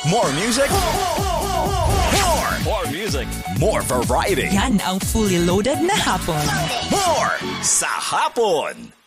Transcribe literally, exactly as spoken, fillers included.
More music. More. More music. More variety. Yan ang fully loaded na hapon. More sa hapon.